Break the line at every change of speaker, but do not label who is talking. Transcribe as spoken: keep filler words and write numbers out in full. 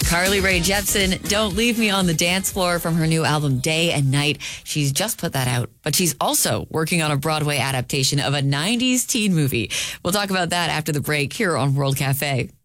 Carly Rae Jepsen, Don't Leave Me on the Dance Floor from her new album Day and Night. She's just put that out, but she's also working on a Broadway adaptation of a nineties teen movie. We'll talk about that after the break here on World Cafe.